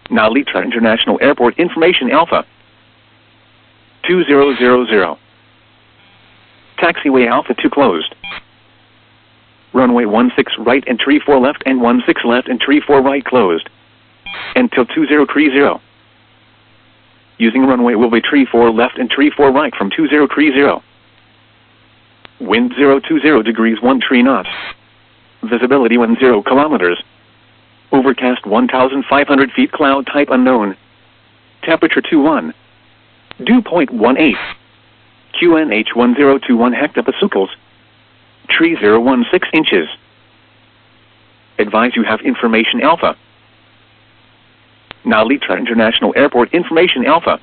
Narita International Airport information Alpha 2000. Taxiway Alpha 2 closed. Runway 16 right and 34 left and 16 left and 34 right closed. Until 2030. Using runway will be 34 left and 34 right from 2030. Wind 020 degrees 13 knots. Visibility 10 kilometers. Overcast 1,500 feet, cloud type unknown. Temperature 21. Dew point 18. QNH 1021 hectopascals. Tree 016 inches. Advise you have information Alpha. Narita International Airport information Alpha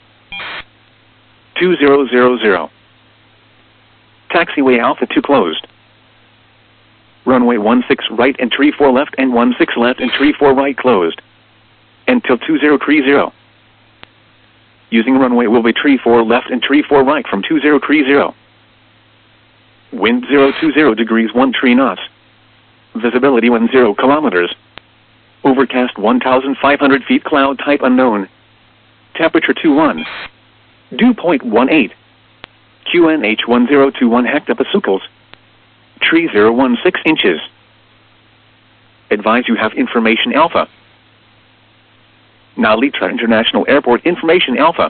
2000. Taxiway Alpha 2 closed. Runway 16 right and 34 left and 16 left and 34 right closed. Until 2030. Using runway will be 34 left and 34 right from 2030. Wind 020 degrees 13 knots. Visibility 10 kilometers. Overcast 1,500 feet, cloud type unknown. Temperature 21. Dew point 18. QNH 1021 hectopascals. Tree 016 inches. Advise you have information Alpha. Narita International Airport information Alpha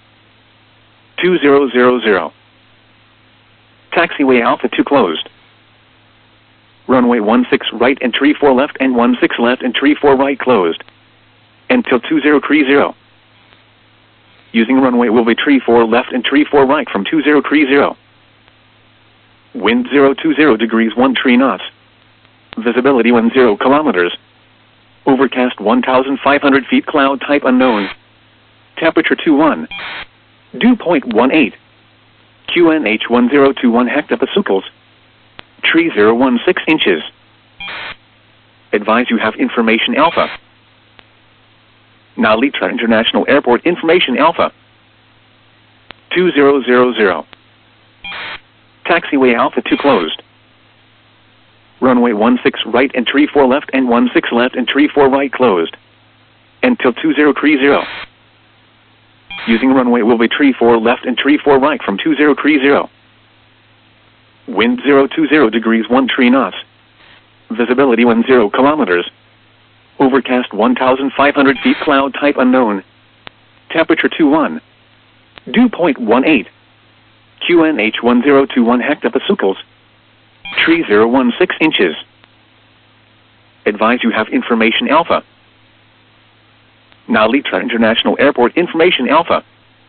2000. Taxiway Alpha 2 closed. Runway 16 right and 34 left and 16 left and 34 right closed. Until 2030. Using runway will be 34 left and 34 right from 2030. Wind 020 degrees 13 knots. Visibility 10 kilometers. Overcast 1,500 feet, cloud type unknown. Temperature 21. Dew point 18. QNH 1021 hectopascals. Tree 016 inches. Advise you have information Alpha. Narita International Airport information Alpha 2000. Taxiway Alpha 2 closed. Runway 16 right and 34 left and 16 left and 34 right closed. Until 2030. Using runway will be 34 left and 34 right from 2030. Wind 020 degrees 13 knots. Visibility 10 kilometers. Overcast 1,500 feet, cloud type unknown. Temperature 21. Dew point 18. QNH 1021 hectopascals. Tree 016 inches. Advise you have information Alpha. Narita International Airport information Alpha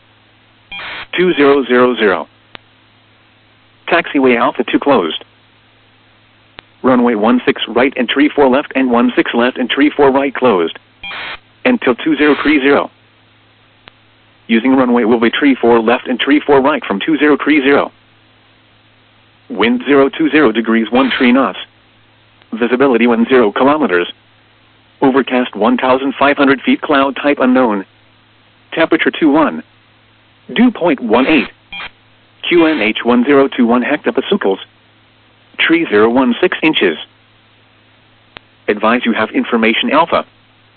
2000. Taxiway Alpha 2 closed. Runway 16 right and 34 left and 16 left and 34 right closed. Until 2030. Using runway will be 34 left and 34 right from 2030. Wind 020 degrees 13 knots. Visibility 10 kilometers. Overcast 1,500 feet, cloud type unknown. Temperature 21. Dew point 18. QNH 1021 hectopascals. Tree 016 inches. Advise you have information Alpha.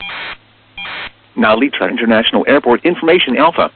Narita International Airport information Alpha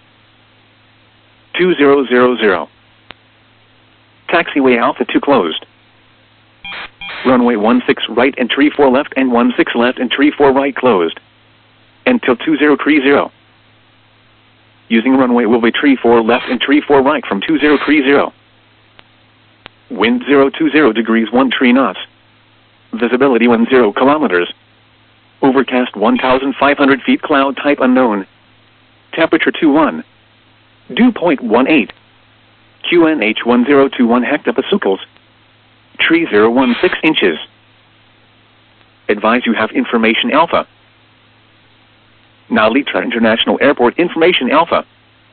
2000. Taxiway Alpha 2 closed. Runway 16 right and 34 left and 16 left and 34 right closed. Until 2030. Using runway will be 34 left and 34 right from 2030. Wind 020 degrees 13 knots. Visibility 10 kilometers. Overcast 1,500 feet, cloud type unknown. Temperature 21. Dew point 18. QNH 1021 hectopascals. Tree 016 inches. Advise you have information Alpha. Narita International Airport information Alpha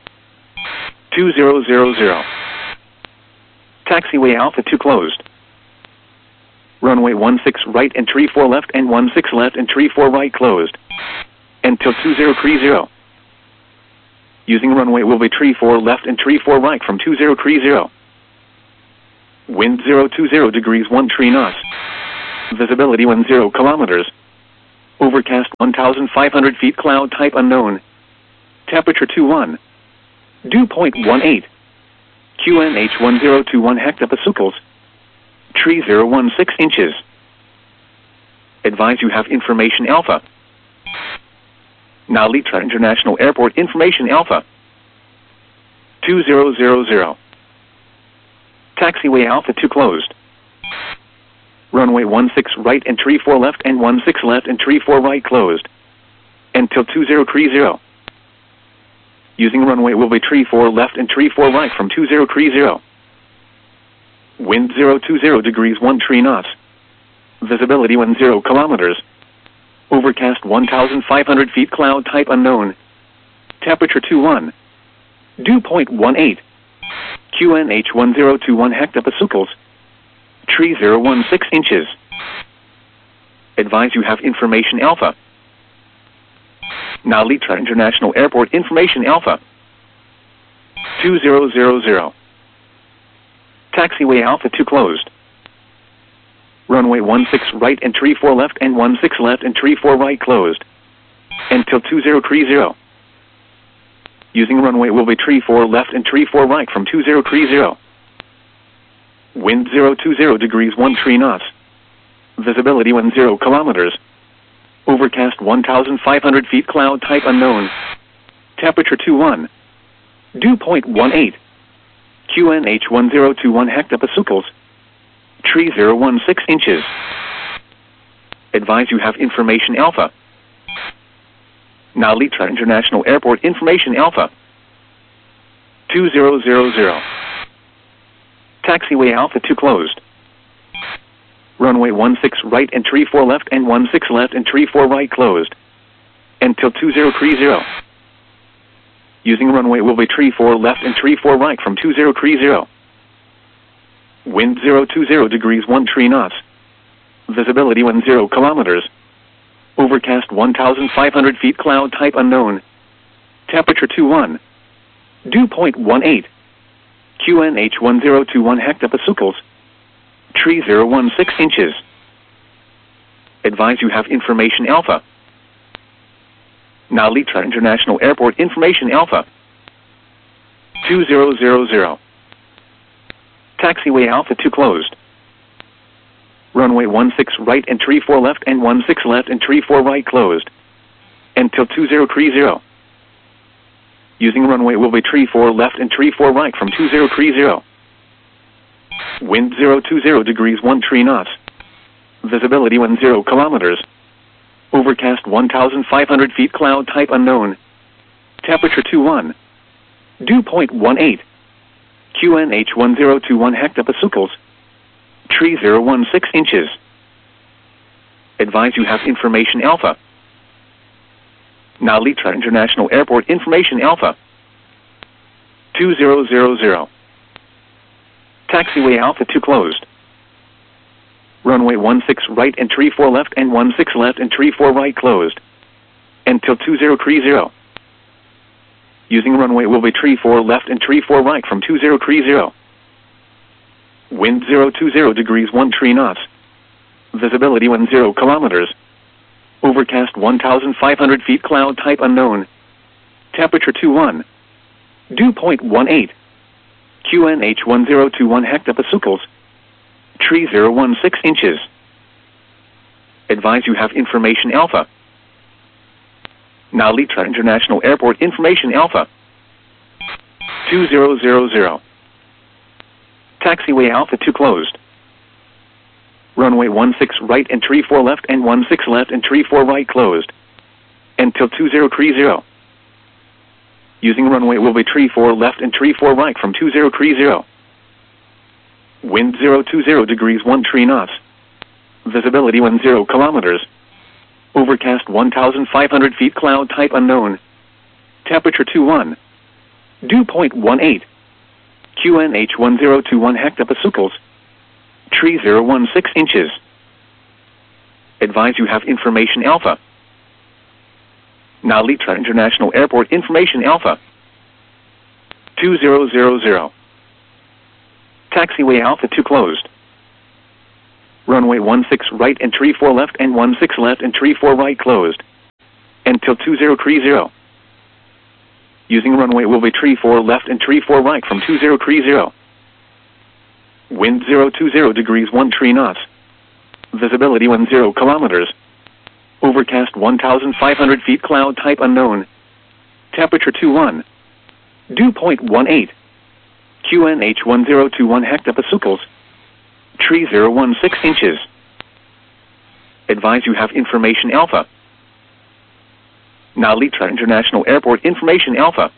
2000. Taxiway Alpha 2 closed. Runway 16 right and 34 left and 16 left and 34 right closed. Until 2030. Using runway will be 34 left and 34 right from 2030. Wind 020 degrees 13 knots. Visibility 10 kilometers. Overcast 1,500 feet, cloud type unknown. Temperature 21. Dew point 18. QNH 1021 hectopascals. Tree 016 inches. Advise you have information alpha. Now Litra International Airport information alpha. 2000. Taxiway Alpha 2 closed. Runway 16 right and tree 4 left and 16 left and tree 4 right closed. Until 2030. Using runway will be tree 4 left and tree 4 right from 2030. Wind 020 degrees 13 knots. Visibility 10 kilometers. Overcast 1,500 feet, cloud type unknown. Temperature 21. Dew point 18. QNH 1021 hectopascals. Tree 016 inches. Advise you have information alpha. Now Litra International Airport information alpha. 2000. Taxiway Alpha 2 closed. Runway 16 right and tree 4 left and 16 left and tree 4 right closed. Until 2030. Using runway will be tree 4 left and tree 4 right from 2030. Wind 020 degrees 13 knots. Visibility 10 kilometers. Overcast 1,500 feet, cloud type unknown. Temperature 21. Dew point 18. QNH 1021 hectopascals. Tree 016 inches. Advise you have information alpha. Now Litra International Airport information alpha. 2000. Taxiway Alpha 2 closed. Runway 16 right and tree 4 left and 16 left and tree 4 right closed. Until 2030. Using runway will be tree 4 left and tree 4 right from 2030. Wind 020 degrees 13 knots. Visibility 10 kilometers. Overcast 1,500 feet, cloud type unknown. Temperature 21. Dew point 18. QNH 1021 hectopascals. Tree 016 inches. Advise you have information alpha. Now Litra International Airport information alpha. 2000. Taxiway Alpha 2 closed. Runway 16 right and tree 4 left and 16 left and tree 4 right closed. Until 2030. Using runway will be tree 4 left and tree 4 right from 2030. Wind 020 degrees 13 knots. Visibility 10 kilometers. Overcast 1,500 feet, cloud type unknown. Temperature 21. Dew point 18. QNH 1021 hectopascals. Tree 016 inches. Advise you have information alpha. Now Litra International Airport information alpha. 2000. Taxiway Alpha 2 closed. Runway 16 right and tree 4 left and 16 left and tree 4 right closed. Until 2030. Using runway will be tree 4 left and tree 4 right from 2030. Wind 020 degrees 13 knots. Visibility 10 kilometers. Overcast 1,500 feet, cloud type unknown. Temperature 21. Dew point 18. QNH 1021 hectopascals. Tree 016 inches. Advise you have information alpha. Now Litra International Airport information alpha. 2000. Taxiway Alpha 2 closed. Runway 16 right and tree 4 left and 16 left and tree 4 right closed. Until 2030. Using runway will be tree 4 left and tree 4 right from 2030. Wind 020 degrees 13 knots. Visibility 10 kilometers. Overcast 1,500 feet, cloud type unknown. Temperature 21. Dew point 18. QNH 1021 hectopascals. Tree 016 inches. Advise you have information alpha. Now Litra International Airport information alpha. 2000. Taxiway Alpha 2 closed. Runway 16 right and 34 left and 16 left and 34 right closed. Until 2030. Using runway will be 34 left and 34 right from 2030. Wind 020 degrees 13 knots. Visibility 10 kilometers. Overcast 1,500 feet, cloud type unknown. Temperature 21. Dew point 18. QNH 1021 hectopascals. Tree 016 inches. Advise you have information Alpha. Narita International Airport information Alpha.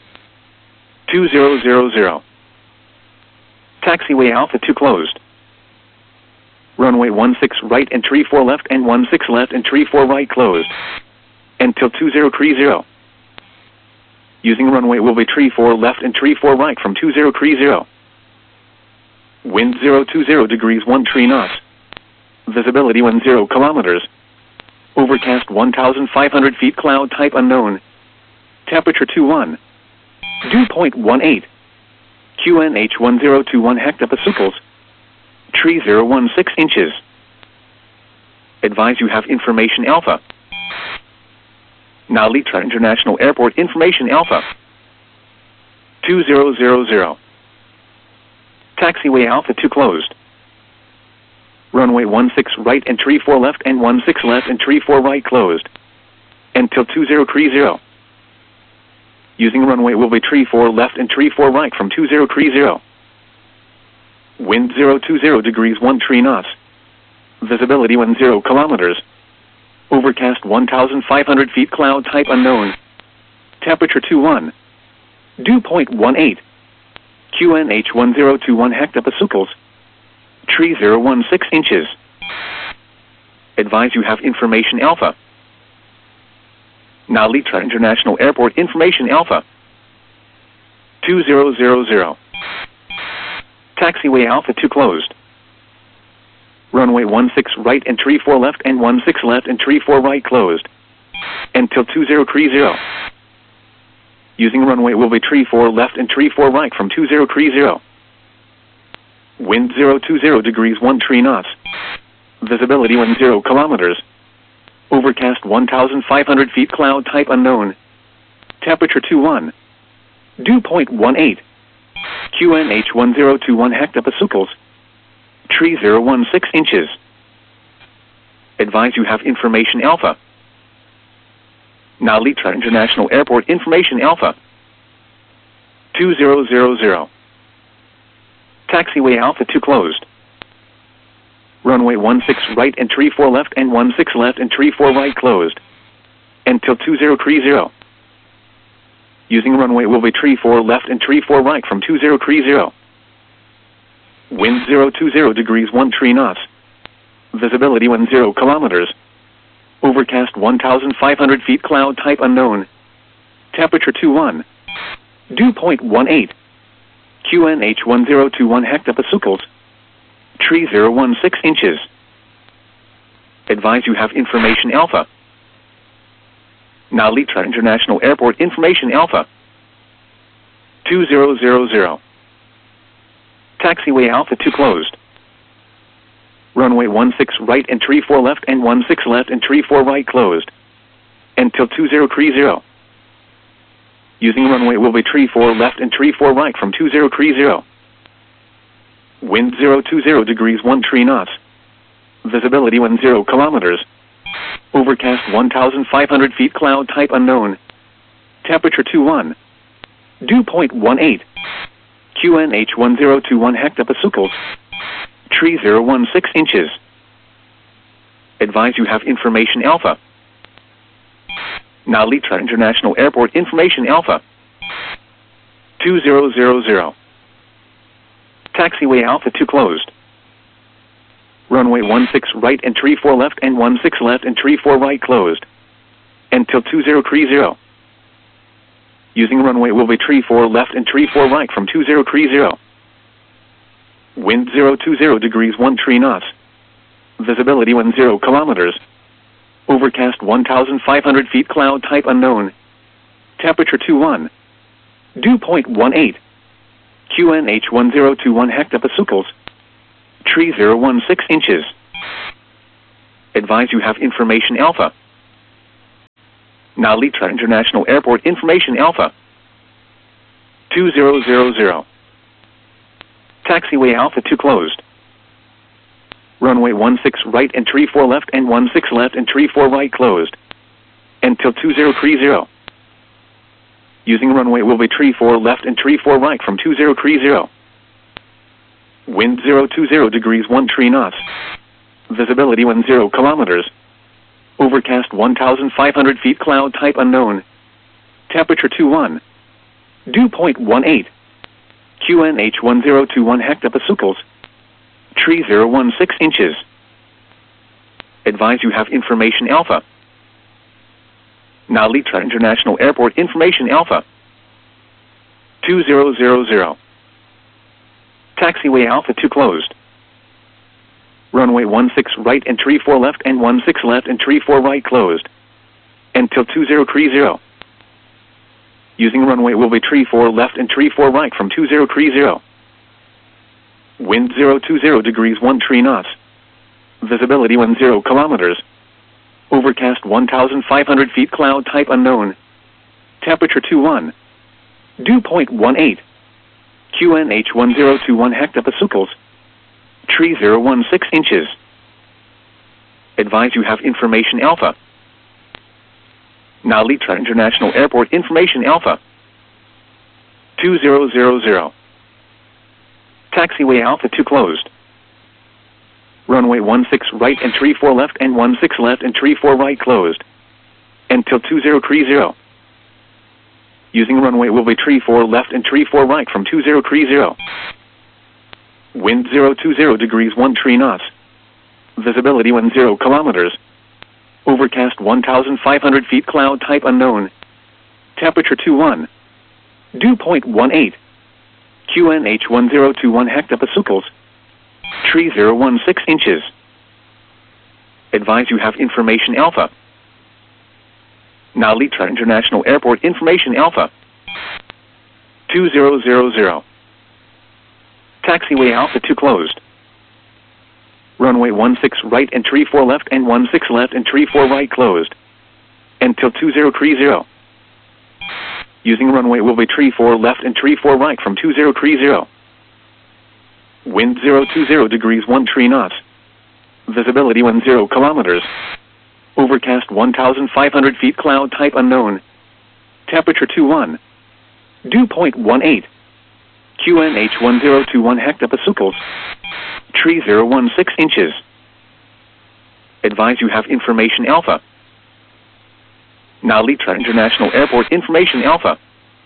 2000. Taxiway Alpha 2 closed. Runway 16 right and 34 left and 16 left and 34 right closed. Until 2030. Using runway will be 34 left and 34 right from 2030. Wind 020 degrees 13 knots. Visibility 10 kilometers. Overcast 1,500 feet, cloud type unknown. Temperature 21. Dew point 18. QNH 1021 hectopascals. Tree 016 inches. Advise you have information Alpha. Narita International Airport information Alpha. 2000. Taxiway Alpha 2 closed. Runway 16 right and 34 left and 16 left and 34 right closed. Until 2030. Using runway will be 34 left and 34 right from 2030. Wind 020 degrees 13 knots. Visibility 10 kilometers. Overcast 1,500 feet, cloud type unknown. Temperature 21. Dew point 18. QNH 1021 hectopascals. Tree 016 inches. Advise you have information Alpha. Narita International Airport information Alpha. 2000. Taxiway Alpha 2 closed. Runway 16 right and 34 left and 16 left and 34 right closed. Until 2030. Using runway will be 34 left and 34 right from 2030. Wind 020 degrees 13 knots. Visibility 10 kilometers. Overcast 1,500 feet, cloud type unknown. Temperature 21. Dew point 18. QNH 1021 hectopascals. Tree 016 inches. Advise you have information Alpha. Narita International Airport information Alpha. 2000. Taxiway Alpha 2 closed. Runway 16 right and 34 left and 16 left and 34 right closed. Until 2030. Using runway will be 34 left and 34 right from 2030. Wind 020 degrees 13 knots. Visibility 10 kilometers. Overcast 1,500 feet, cloud type unknown. Temperature 21. Dew point 18. QNH 1021 hectopascals. Tree 016 inches. Advise you have information Alpha. Narita International Airport information Alpha. 2000. Taxiway Alpha 2 closed. Runway 16 right and 34 left and 16 left and 34 right closed. Until 2030. Using runway will be 34 left and 34 right from 2030. Wind 020 degrees 13 knots. Visibility 10 kilometers. Overcast 1,500 feet, cloud type unknown. Temperature 21. Dew point 18. QNH 1021 hectopascals. Tree 016 inches. Advise you have information Alpha. Narita International Airport information Alpha. 2000. Taxiway Alpha 2 closed. Runway 16 right and 34 left and 16 left and 34 right closed. Until 2030. Using runway will be 34 left and 34 right from 2030. Wind 020 degrees 13 knots. Visibility 10 kilometers. Overcast 1,500 feet, cloud type unknown. Temperature 21. Dew point 18. QNH 1021 hectopascals. Tree 016 inches. Advise you have information Alpha. Now Litra International Airport information Alpha. 2000. Taxiway Alpha 2 closed. Runway 16 right and tree 4 left and 16 left and tree 4 right closed. Until 2030. Using runway will be tree 4 left and tree 4 right from 2030. Wind 020 degrees 1 tree knots. Visibility 10 kilometers. Overcast 1,500 feet cloud type unknown. Temperature 21. Dew point 18. QNH 1021 hectopascals. Tree 016 inches. Advise you have information Alpha. Now Litra International Airport information Alpha. 2000. Taxiway Alpha 2 closed. Runway 16 right and tree 4 left and 16 left and tree 4 right closed. Until 2030. Using runway will be tree 4 left and tree 4 right from 2030. Wind 020 degrees 1 tree knots. Visibility 10 kilometers. Overcast 1,500 feet cloud type unknown. Temperature 21. Dew point 18. QNH 1021 hectopascals. Tree 016 inches. Advise you have information Alpha. Now Litra International Airport information Alpha. 2000. Taxiway Alpha 2 closed. Runway 16 right and tree 4 left and 16 left and tree 4 right closed. Until 2030. Using runway will be tree 4 left and tree 4 right from 2030. Wind 020 degrees 1 tree knots. Visibility 10 kilometers. Overcast 1,500 feet cloud type unknown. Temperature 21. Dew point 18. QNH 1021 hectopascals. Tree 016 inches. Advise you have information Alpha. Now Litra International Airport information Alpha. 2000. Taxiway Alpha 2 closed. Runway 16 right and tree 4 left and 16 left and tree 4 right closed. Until 2030. Using runway will be tree 4 left and tree 4 right from 2030. Wind 020 degrees 1 tree knots. Visibility 10 kilometers. Overcast 1,500 feet cloud type unknown. Temperature 21. Dew point 18. QNH 1021 hectopascals. Tree 016 inches. Advise you have information Alpha. Now Litra International Airport information Alpha.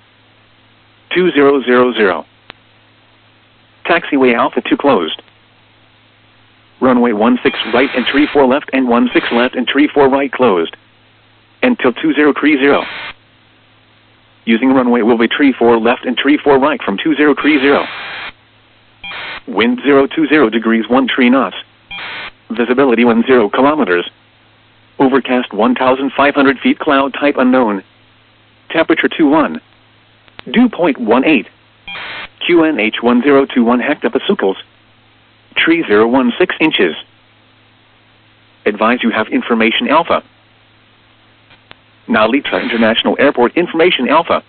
2000. Taxiway Alpha 2 closed. Runway 16 right and tree 4 left and 16 left and tree 4 right closed. Until 2030. Using runway will be tree 4 left and tree 4 right from 2030. Wind 020 degrees 1 tree knots. Visibility 10 kilometers. Overcast 1,500 feet cloud type unknown. Temperature 21. Dew point 18. QNH 1021 hectopascals. Tree 016 inches. Advise you have information Alpha. Now Litra International Airport information Alpha.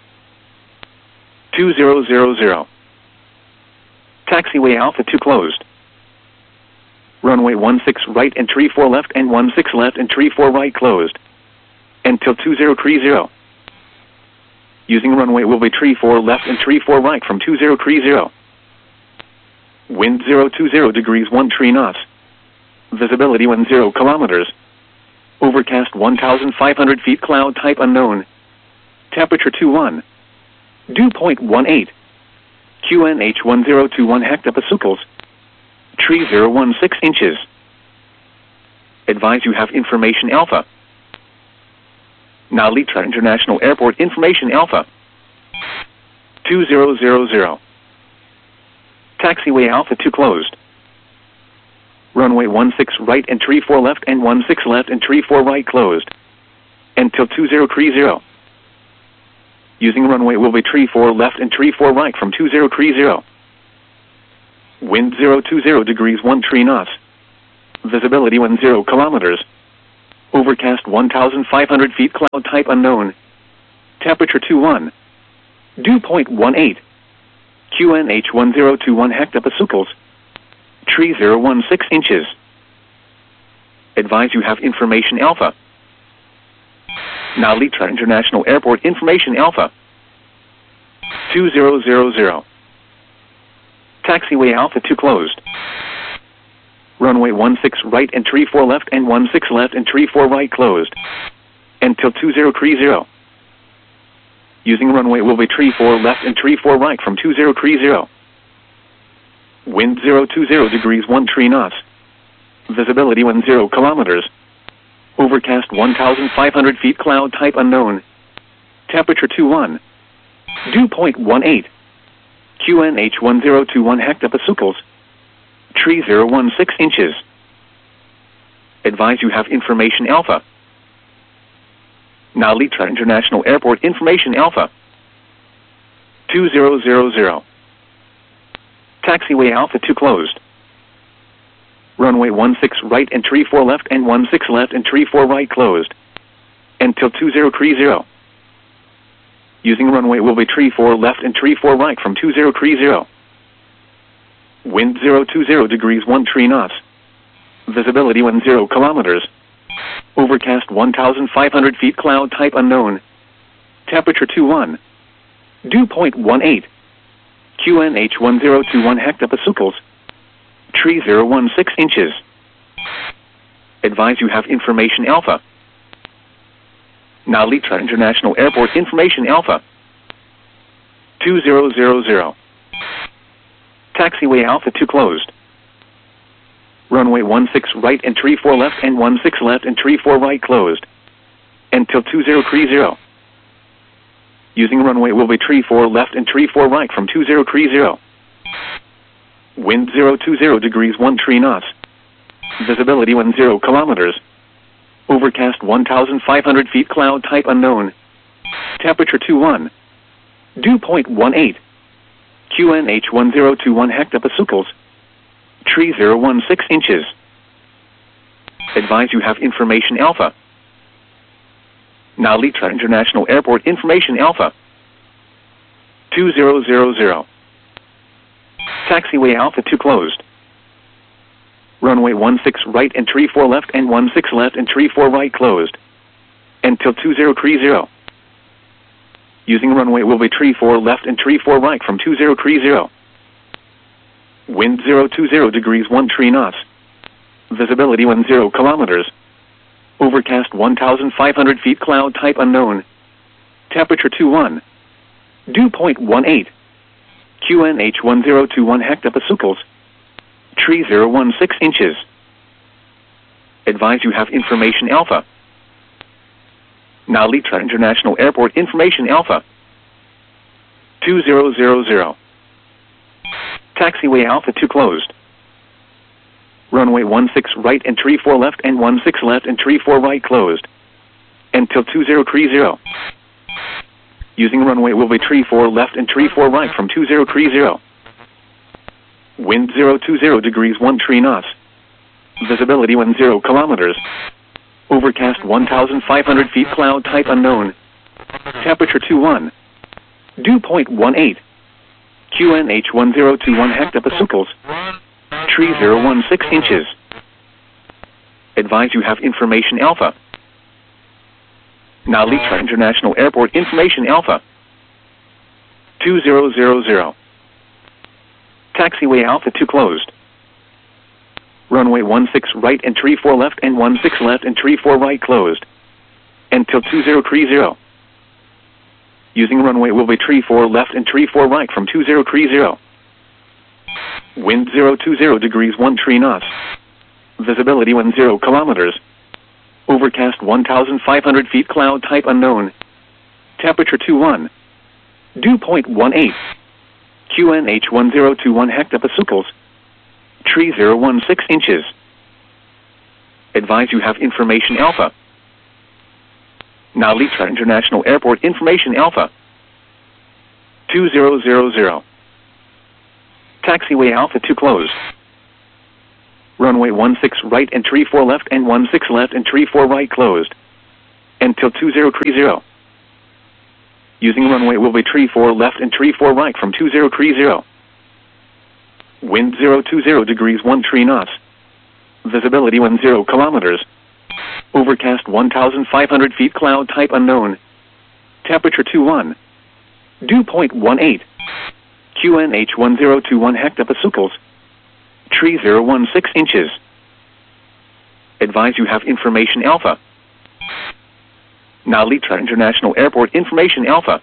2000. Taxiway Alpha 2 closed. Runway 16 right and tree 4 left and 16 left and tree 4 right closed. Until 2030. Using runway will be tree 4 left and tree 4 right from 2030. Wind 020 degrees 1 tree knots. Visibility 10 kilometers. Overcast 1,500 feet cloud type unknown. Temperature 21. Dew point 18. QNH 1021 hectopascals. Tree 016 inches. Advise you have information Alpha. Now Litra International Airport information Alpha. 2000. Taxiway Alpha 2 closed. Runway 16 right and tree 4 left and 16 left and tree 4 right closed. Until 2030. Using runway will be tree 4 left and tree 4 right from 2030. Wind 020 degrees 1 tree knots. Visibility 10 kilometers. Overcast 1,500 feet, cloud type unknown. Temperature 21. Dew point 18. QNH 1021 hectopascals. Tree 016 inches. Advise you have information alpha. Now Litra International Airport information alpha. 2000. Taxiway Alpha 2 closed. Runway 16 right and tree 4 left and 16 left and tree 4 right closed. Until 2030. Using runway will be tree 4 left and tree 4 right from 2030. Wind 020 degrees 13 knots. Visibility 10 kilometers. Overcast 1,500 feet, cloud type unknown. Temperature 21. Dew point 18. QNH 1021 hectopascals. Tree 016 inches. Advise you have information alpha. Now Litra International Airport information alpha. 2000. Taxiway Alpha 2 closed. Runway 16 right and tree 4 left and 16 left and tree 4 right closed. Until 2030. Using runway will be tree 4 left and tree 4 right from 2030. Wind 020 degrees 13 knots. Visibility 10 kilometers. Overcast 1,500 feet, cloud type unknown. Temperature 21. Dew point 18. QNH 1021 hectopascals. Tree 016 inches. Advise you have information alpha. Now Litra International Airport information alpha. 2000. Taxiway Alpha 2 closed. Runway 16 right and tree 4 left and 16 left and tree 4 right closed. Until 2030. Using runway will be tree 4 left and tree 4 right from 2030. Wind 020 degrees 13 knots. Visibility 10 kilometers. Overcast 1,500 feet, cloud type unknown. Temperature 21. Dew point 18. QNH 1021 hectopascals. Tree 016 inches. Advise you have information alpha. Now Litra International Airport information alpha. 2000. Taxiway Alpha 2 closed. Runway 16 right and tree 4 left and 16 left and tree 4 right closed. Until 2030. Using runway will be tree 4 left and tree 4 right from 2030. Wind 020 degrees 13 knots. Visibility 10 kilometers. Overcast 1,500 feet, cloud type unknown. Temperature 21. Dew point 18. QNH 1021 hectopascals. Tree 016 inches. Advise you have information alpha. Now Litra International Airport information alpha. 2000. Taxiway Alpha 2 closed. Runway 16 right and tree 4 left and 16 left and tree 4 right closed. Until 2030. Using runway will be tree 4 left and tree 4 right from 2030. Wind 020 degrees 13 knots. Visibility 10 kilometers. Overcast 1,500 feet, cloud type unknown. Temperature 21. Dew point 18. QNH 1021 hectopascals. Tree 016 inches. Advise you have information alpha. Now Litra International Airport information alpha. 2000. Taxiway Alpha 2 closed. Runway 16 right and tree 4 left and 16 left and tree 4 right closed. Until 2030. Using runway will be tree 4 left and tree 4 right from 2030. Wind 020 degrees 13 knots. Visibility 10 kilometers. Overcast 1,500 feet, cloud type unknown. Temperature 21. Dew point 18. QNH 1021 hectopascals. Tree 016 inches. Advise you have information alpha. Now Litra International Airport information alpha. 2000. Taxiway Alpha 2 closed. Runway 16 right and 34 left and 16 left and 34 right closed. Until 2030. Using runway will be 34 left and 34 right from 2030. Wind 020 degrees 13 knots. Visibility 10 kilometers. Overcast 1,500 feet, cloud type unknown. Temperature 21. Dew point 18. QNH 1021 hectopascals. Tree 016 inches. Advise you have information Alpha. Narita International Airport information Alpha.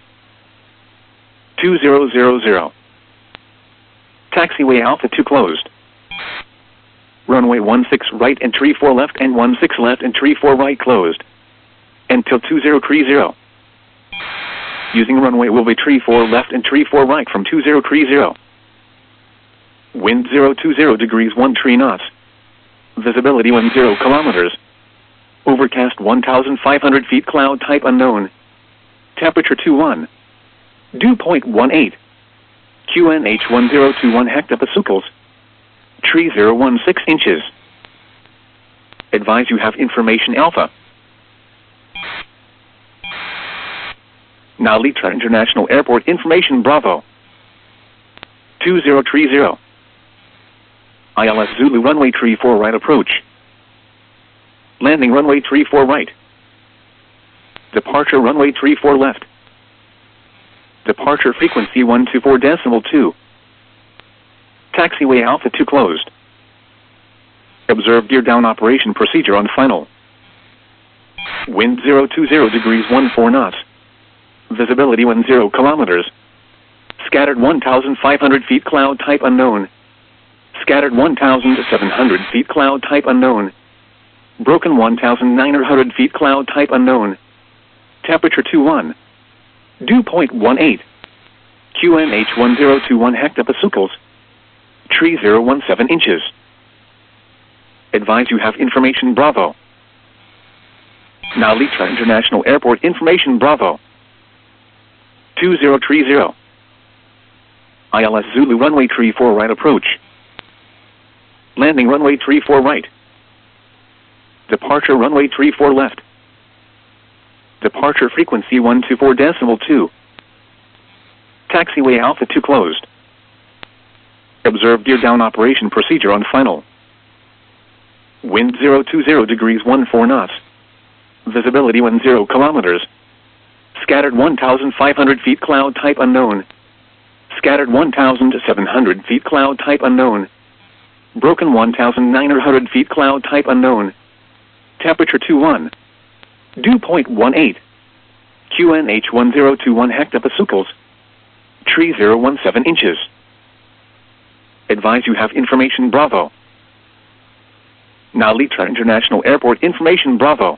2000. Taxiway Alpha 2 closed. Runway 16 right and 34 left and 16 left and 34 right closed. Until 2030. Using runway will be 34 left and 34 right from 2030. Wind 020 degrees 13 knots. Visibility 10 kilometers. Overcast 1,500 feet, cloud type unknown. Temperature 21. Dew point 18. QNH 1021 hectopascals. Tree 016 inches. Advise you have information Alpha. Narita International Airport information Bravo. 2030. ILS Zulu runway 34 right approach. Landing runway 34 right. Departure runway 34 left. Departure frequency 124.2. Taxiway Alpha 2 closed. Observe gear down operation procedure on final. Wind 020 degrees 14 knots. Visibility 10 kilometers. Scattered 1,500 feet, cloud type unknown. Scattered 1,700 feet, cloud type unknown. Broken 1,900 feet, cloud type unknown. Temperature 21. Dew point 18. QNH 1021 hectopascals. Tree 017 inches. Advise you have information Bravo. Narita International Airport information Bravo. 2030. ILS Zulu runway 34 right approach. Landing runway 34 right. Departure runway 34 left. Departure frequency 124.2. Taxiway Alpha 2 closed. Observe gear down operation procedure on final. Wind 020 degrees 14 knots. Visibility 10 kilometers. Scattered 1,500 feet, cloud type unknown. Scattered 1,700 feet, cloud type unknown. Broken 1,900 feet, cloud type unknown. Temperature 21. Dew point 18. QNH 1021 hectopascals. Tree 017 inches. Advise you have information Bravo. Narita International Airport information Bravo.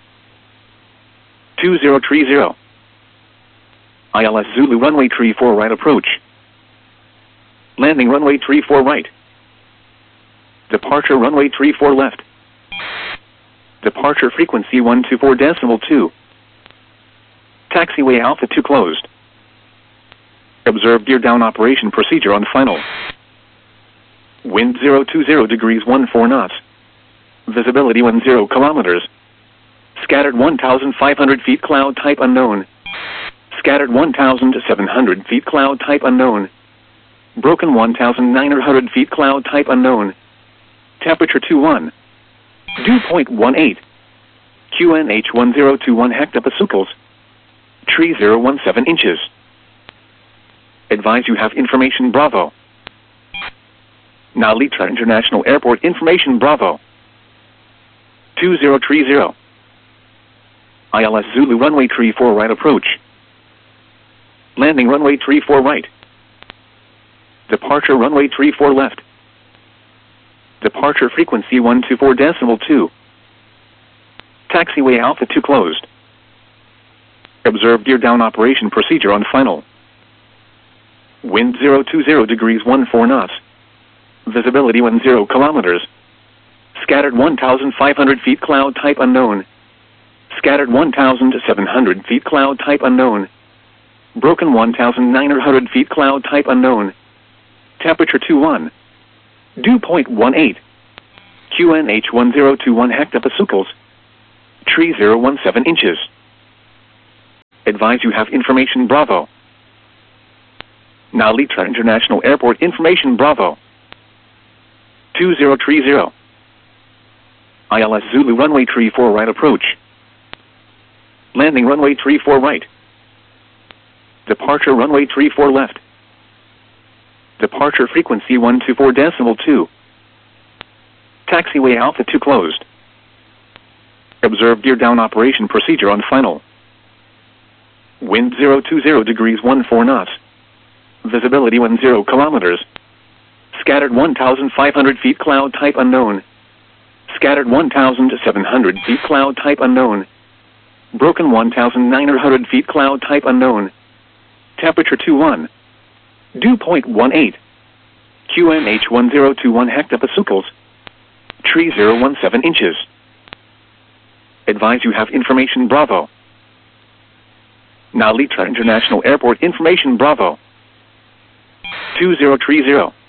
2030. ILS Zulu runway 34 right approach. Landing runway 34 right. Departure runway 34 left. Departure frequency 124.2. Taxiway Alpha 2 closed. Observe gear down operation procedure on final. Wind 020 degrees 14 knots. Visibility 10 kilometers. Scattered 1,500 feet, cloud type unknown. Scattered 1,700 feet, cloud type unknown. Broken 1,900 feet, cloud type unknown. Temperature 21. Dew point 18. QNH 1021 hectopascals. Tree 017 inches. Advise you have information Bravo. Narita International Airport information Bravo. 2030. ILS Zulu runway 34 right approach. Landing runway 34 right. Departure runway 34 left. Departure frequency 124.2. Taxiway Alpha 2 closed. Observe gear down operation procedure on final. Wind 020 degrees 14 knots. Visibility 10 kilometers. Scattered 1,500 feet, cloud type unknown. Scattered 1,700 feet, cloud type unknown. Broken 1,900 feet, cloud type unknown. Temperature 21. Dew point 18. QNH 1021 hectopascals. Tree 017 inches. Advise you have information Bravo. Nalitra International Airport information Bravo. 2030. ILS Zulu runway 34 right approach. Landing runway 34 right. Departure runway 34 left. Departure frequency 124.2. Taxiway Alpha 2 closed. Observe gear down operation procedure on final. Wind 020 degrees 14 knots. Visibility 10 kilometers. Scattered 1,500 feet cloud type unknown. Scattered 1,700 feet cloud type unknown. Broken 1,900 feet cloud type unknown. Temperature 21. Dew point 18. QNH 1021 hectopascals. Tree 017 inches. Advise you have information Bravo. Nalitra International Airport information Bravo. 2030.